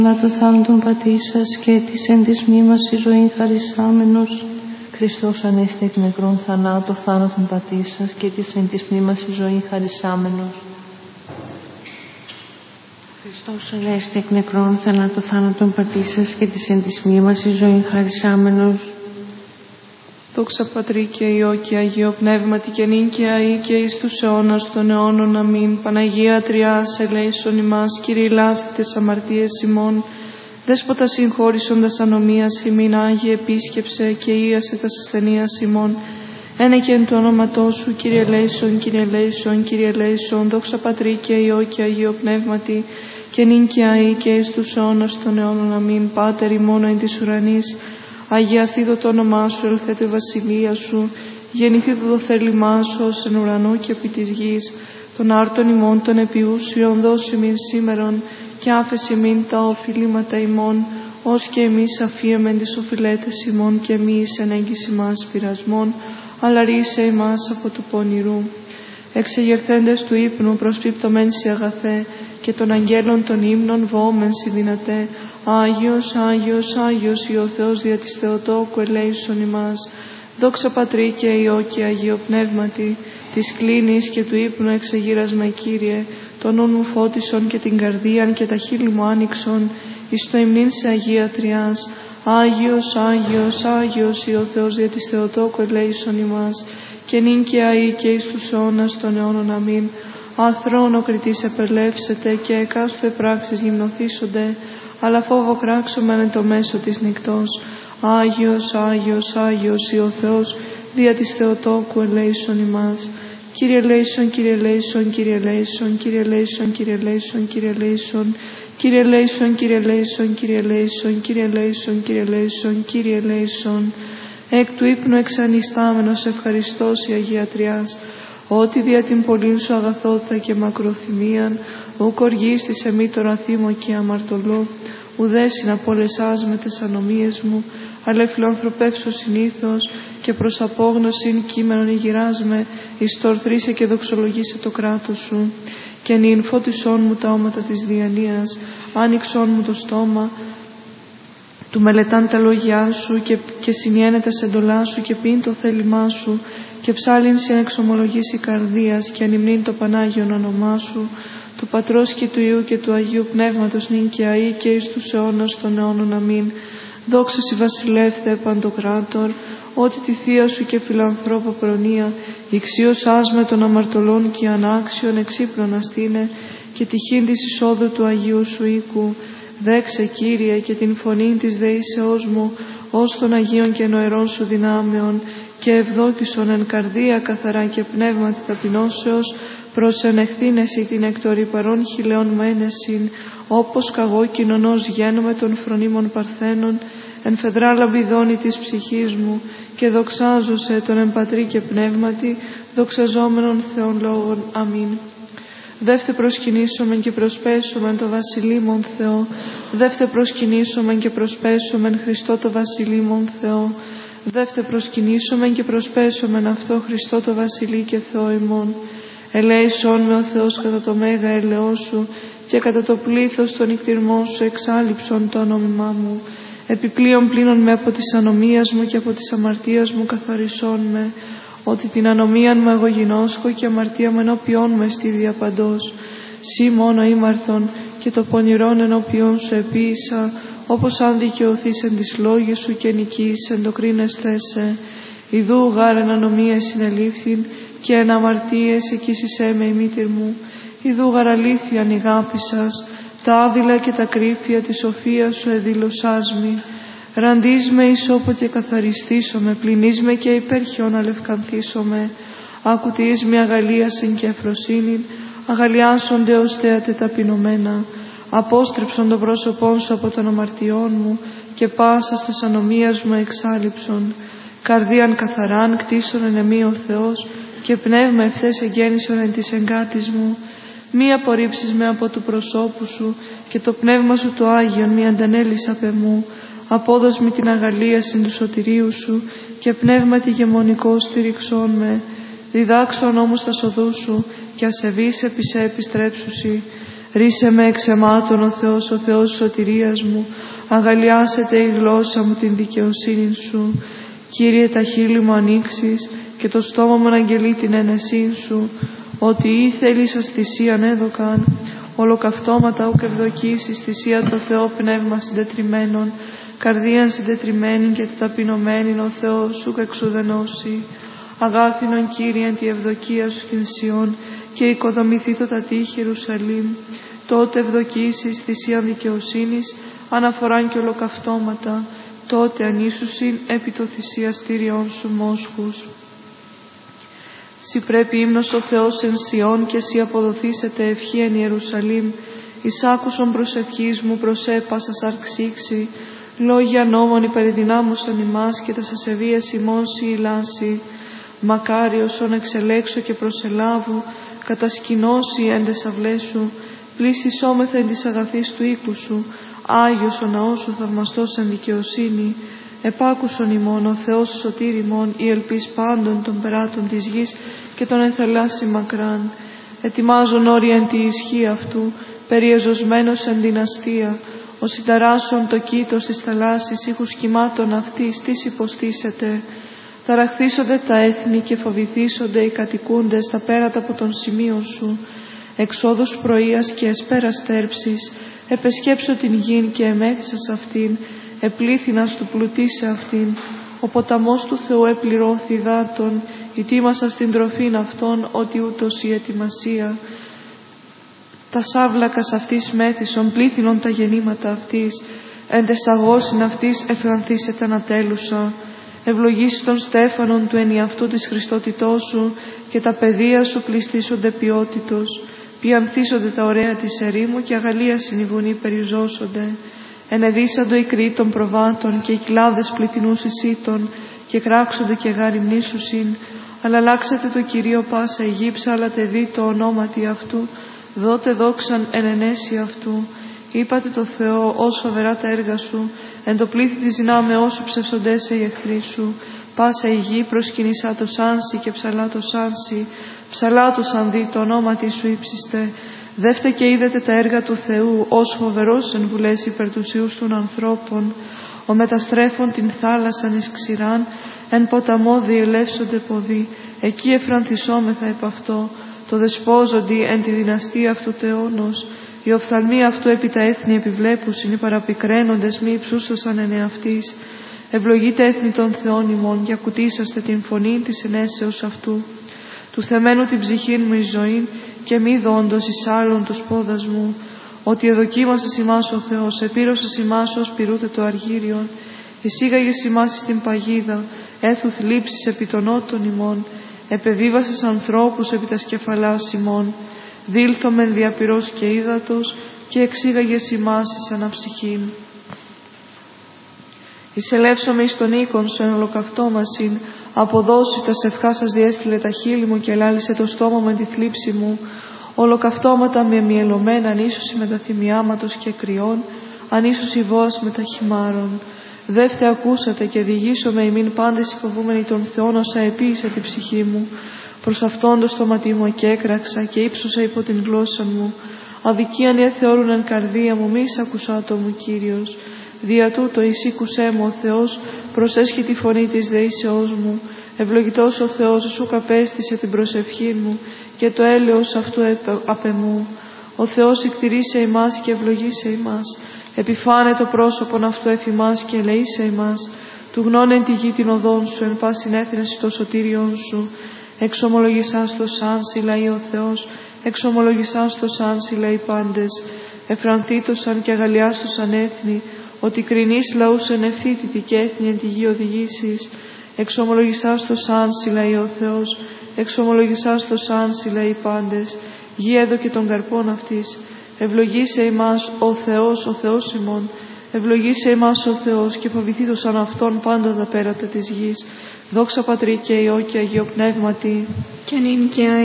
Να το θάνατον πατήσας και της εν της μνήμας μας η ζωή χαρισάμενος. Χριστός ανέστη εκ νεκρών θανάτου θάνατον πατήσας και της εν της μνήμας μας η ζωή χαρισάμενος. Χριστός ανέστη εκ νεκρών θανάτων πατήσας και της εν της μνήμας μας η ζωή χαρισάμενος. Δόξα Πατρί και Υιό και Αγίο Πνεύματι και νυν και αεί και εις τους αιώνας των αιώνων. Αμήν. Παναγία Τριάς, ελέησον ημάς, Κύριε λάστητες αμαρτίες ημών, Δέσποτα συγχώρησοντας ανομίας ημίν, Άγιε επίσκεψε και ίασε τας ασθενείας ημών. Ένεκεν του ονόματός σου, Κύριε ελέησον, Κύριε ελέησον, Κύριε ελέησον. Δόξα Πατρί και Υιό και Αγίο Πνεύματι και νυν και αεί και εις τους αιώνας των αιώνων. Αμήν. Πάτερ ημών εν της ουρανής, αγιαστήτω το όνομά σου, ελθέτω η βασιλεία σου, γεννηθήτω το θέλημά σου ως εν ουρανό και επί της γης. Των άρτων ημών των επιούσιων δώσει μην σήμερον και άφεση μην τα οφειλήματα ημών, ως και εμείς αφίεμεν τις οφειλέτες ημών και εμείς εν έγκυση μας πειρασμών, αλλά ρίσε ημάς από του πονηρού. Εξεγερθέντες του ύπνου προσπίπτωμεν σε αγαθέ και των αγγέλων των ύμνων βόμεν σοι δυνατέ. Άγιος, Άγιος, Άγιος Υιό Θεός δια της Θεοτόκου ελέησον ημάς. Δόξα Πατρί και Υιό και Αγίο Πνεύματι, της κλίνης και του ύπνου εξεγείρασμα Κύριε, το νου μου φώτισον και την καρδίαν και τα χείλη μου άνοιξον, εις το υμνήν σε Αγία Τριάς. Άγιος, Άγιος, Άγιος Υιό Θεός δια της Θεοτόκου ελέησον ημάς, και νυν και αεί και εις τους αιώνας των αιώνων. Αμήν. Αθρόνο κριτής επελεύσετε και εκάστοτε πράξεις γυμνοθήσονται, αλλά φόβο κράξομεν εν το μέσο της νυκτός. Άγιος, Άγιος, Άγιος Υιό Θεός δια της Θεοτόκου ελέησον ημάς. Κύριε ελέησον, Κύριε ελέησον, Κύριε ελέησον, Κύριε ελέησον, Κύριε ελέησον, Κύριε ελέησον, Κύριε ελέησον, Κύριε ελέησον, Κύριε ελέησον, Κύριε ελέησον, Κύριε ελέησον, Κύριε ελέησον. Εκ του ύπνου εξανιστάμενος ευχαριστός η Αγία Τριάς, ότι δια την πολλήν σου αγαθότητα και μακροθυμίαν, ουκ οργίστης εμεί τώρα θύμω και αμαρτωλό, ουδέ συναπολεσάς με τες ανομίες μου, αλλά φιλανθρωπεύσω συνήθως και προς απόγνωσιν κείμενον ηγυράσμε, εις το ορθρίσε και δοξολογήσε το κράτος σου. Και νυν φώτισόν μου τα όματα της διανοίας, άνοιξόν μου το στόμα, του μελετάν τα λόγια σου και συνιένε τα εντολά σου και πίν το θέλημά σου και ψάλιν σε εξομολογήσει καρδίας και ανυμνήν το Πανάγιον όνομά σου, του Πατρός και του Υιού και του Αγίου Πνεύματος νυν και αεί και εις τους αιώνας των αιώνων. Αμήν. Δόξα σοι βασιλεύθε παντοκράτορ, ότι τη θεία σου και φιλανθρώπο προνοία, ηξίωσάς με των αμαρτωλών και ανάξιων εξύπνων αστήνε, και τυχήν της εισόδου του Αγίου σου οίκου. Δέξε Κύριε και την φωνή της δεήσεώς μου, ως των Αγίων και νοερών σου δυνάμεων, και ευδόκησον εν καρδία καθαρά και πνεύματι ταπεινώσεως, προς ενεχθήνεση την εκ των ρυπαρών χιλέων μένεσιν, όπως καγώ κοινωνός γένομαι των φρονίμων παρθένων, εν φεδρά λαμπιδόνη της ψυχής μου, και δοξάζωσε τον εμπατρί και πνεύματι, δοξαζόμενον Θεόν λόγων. Αμήν. Δεύτε προσκυνήσομεν και προσπέσομεν το βασιλείμον Θεό, δεύτε προσκυνήσομεν και προσπέσομεν Χριστό το βασιλείμον Θεό, δεύτε προσκυνήσομεν και προσπέσομεν αυτό Χριστό το βασιλεί και Θεό ημών. Ελέησόν με ο Θεός κατά το μέγα ελαιό σου και κατά το πλήθος των νυχτηρμών σου εξάλληψον το όνομά μου. Επιπλέον πλύνον με από της ανομίας μου και από της αμαρτίας μου καθαρισόν με, ότι την ανομίαν μου εγώ γινώσκω και αμαρτία μου ενώπιόν μου εστί διαπαντός. Σύ μόνο ήμαρθον και το πονηρόν ενώπιόν σου επίησα, όπως αν δικαιωθείς εν της λόγης σου και νικείς εν το κρίνεσθέσαι. Ιδού γάρ εν ανομία συνελήφθην και εν αμαρτίες εκείσισέ με η μήτηρ μου. Ιδού γάρ αλήθειαν η αγάπη σας, τα άδειλα και τα κρύφια της σοφίας σου εδήλωσάς μη. Ραντείς με ισόποτε καθαριστήσομαι, πλυνείς με και υπέρχιον αλευκανθήσομαι. Ακουτείς με αγαλίασιν και αφροσύνην, αγαλιάσονται ως θέατε ταπεινωμένα. Απόστρεψον το πρόσωπόν σου από των αμαρτιών μου και πάσα στις ανομίας μου εξάλληψον. Καρδίαν καθαράν κτίσον εν εμή ο Θεός και πνεύμα ευθές εγγέννησον εν της εγκάτης μου. Μη απορρίψεις με από του προσώπου σου και το πνεύμα σου το Άγιον μη αντανέλεις απ' εμού. Απόδος με την αγαλίαση του σωτηρίου σου και πνεύμα τη γεμονικό στηριξών με. Διδάξον όμως τα σοδού σου και ασεβείς επί σε επιστρέψουσι. Ρίσε με εξ αιμάτων ο Θεός της σωτηρίας μου. Αγαλιάσετε η γλώσσα μου την δικαιοσύνη σου. Κύριε, τα χείλη μου ανοίξεις και το στόμα μου αγγελεί την ένεσή σου. Ότι ή θέλησας θυσίαν έδωκαν, ολοκαυτώματα ουκ ευδοκίσεις, θυσία το Θεό πνεύμα συντετριμένον, καρδίαν συντετριμένη και ταπεινωμένη ο Θεός ουκ εξουδενώσει. Αγάπηνον Κύριε τη ευδοκία σου την Σιών και οικοδομηθεί το τα τείχη Ιερουσαλήμ. Τότε ευδοκίσεις θυσίαν δικαιοσύνης, αναφοράν και ολοκαυτώματα. Τότε ανήσουσιν επί το θυσιαστήριον σου μόσχους. Συ πρέπει ύμνος ο Θεός εν Σιών και συ αποδοθήσετε ευχή εν Ιερουσαλήμ. Εις άκουσον προσευχής μου προσέπασας αρξήξη. Λόγια νόμων υπερδυνάμωσαν ημάς και τα σασεβίες ημών συ ηλάσει. Μακάριος ον εξελέξω και προσελάβου, κατασκηνώσει εν τες αυλές σου. Πλήσισόμεθα εν της αγαθής του οίκου σου. Άγιος ο ναός σου θαυμαστός εν δικαιοσύνη. Επάκουσον ημών ο Θεός σωτήρ ημών, η ελπίς πάντων των περάτων της γης και των ενθελάσσι μακράν. Ετοιμάζον όρια εν τη ισχύ αυτού, περιεζωσμένος εν δυναστεία. Ο συνταράσσον το κήτος της θαλάσσης, ήχους κυμάτων αυτής, τις υποστήσετε. Ταραχθήσονται τα έθνη και φοβηθήσονται οι κατοικούντες στα πέρατα από τον σημείο σου. Εξόδους πρωίας και εσπέρας τέρψης, επεσκέψω την γην και εμέθησας αυτήν, επλήθυνας του πλουτίσε αυτήν. Ο ποταμός του Θεού επληρώθη υδάτων, ετοίμασα στην τροφήν αυτών, ότι ούτως η ετοιμασία. Τα σάβλακας αυτής μέθησον, πλήθυνον τα γεννήματα αυτής, εν τες αγώσιν αυτής εφρανθήσεται ανατέλουσα. Ευλογήσει των στέφανων του ενιαυτού της Χριστότητός σου και τα παιδεία σου πληστήσονται ποιότητος. Πιανθήσονται τα ωραία της ερήμου και αγαλίασιν οι βουνοί περιζώσονται. Ενεδίσαντο οι κροί των προβάτων και οι κλάδες πληθυνούς εισήτων και κράξονται και γαριμνήσουσιν. Αλλά αλλάξατε το Κυρίο πάσα η γύψα, αλλά τεδί το ονόματι αυτού. Δότε δόξαν εν ενέση αυτού. Είπατε το Θεό, ως φοβερά τα έργα σου, εν το πλήθη της δυνάμεώς σου ψευσοντέσαι οι εχθροί σου. Πάσα η γη προσκυνησά το σάνσι και ψαλά το σάνσι, ψαλά το σανδί το ονόματι σου ύψιστε. Δεύτε και είδετε τα έργα του Θεού, ως φοβερός εν βουλές υπερτουσίους των ανθρώπων. Ο μεταστρέφων την θάλασσαν εις ξηράν, εν ποταμό διελεύσονται ποδοί, εκεί εφρανθισόμεθα επ' αυτό. Το δεσπόζοντι εν τη δυναστεία αυτού τεώνος. Οι οφθαλμοί αυτού επί τα έθνη επιβλέπουσιν, οι παραπικραίνοντες μη υψούσασαν εν εαυτής. Ευλογείτε έθνη των Θεών ημών και ακουτήσαστε την φωνή της ενέσεως αυτού. Του θεμένου την ψυχή μου η ζωή και μη δόντος εις άλλων τους πόδας μου. Ότι εδοκίμασες ημάς ο Θεός, επήρωσες ημάς ως πυρούτε το αργύριον. Εισήγαγες ημάς στην παγίδα, έθου θλίψεις επί των νότων ημών. Επεβίβασες ανθρώπους επί τα σκεφαλάς ημών. Δήλθομεν διαπυρός και ύδατος και εξήγαγες ημάς εις αναψυχήν. Εισελεύσομαι εις τον οίκον σου εν ολοκαυτόμασιν, αποδώσει τα σευχά σας διέστειλε τα χείλη μου και ελάλησε το στόμα μου εν τη θλίψη μου. Ολοκαυτώματα με μυελωμένα, ανίσωση με τα θυμιάματος και κρυών, ανίσωση βόας με τα χυμάρων. Δεύτε ακούσατε και διηγήσομαι ημίν πάντες υποβούμενοι των Θεών, όσα επίησε την ψυχή μου. Προς αυτόν το στόματί μου εκέκραξα και ύψωσα υπό την γλώσσα μου. Αδικίαν εθεώρουν εν καρδία μου, μη άκουσα το μου Κύριος. Δια τούτο εισήκουσέ μου ο Θεός, προσέσχει τη φωνή της δεήσεώς μου. Ευλογητός ο Θεός σου καπέστησε την προσευχή μου και το έλεος αυτού απ' εμού. Ο Θεός εκτηρήσε ημάς και ευλογήσε ημάς. Επιφάνε το πρόσωπον αυτού εφ' ημάς και ελεήσε ημάς. Του γνώνεν τη γη την οδόν σου, εν πάσιν έθνεση το σωτήριον σου. Εξομολογησάς το σάνσι λαοί ο Θεός, εξομολογησάς το σάνσι λαοί πάντες. Εφρανθήτωσαν και αγαλιάστωσαν έθνη, ότι κρινείς λαούς εν ευθύτητη και έθνη εν τη γη οδηγήσεις. Εξομολογησάς το σάνσι λαοί ο Θεός, εξομολογησάς το σάνσι λαοί πάντες. Γη έδωκε των καρπών αυτής. Ευλογήσε ημάς ο Θεός ημών. Ευλογήσε ημάς ο Θεός και φοβηθήτωσαν αυτόν πάντα τα πέρατα της γης. Δόξα Πατρί και Υιό και Αγίο Πνεύματι. Και νυν και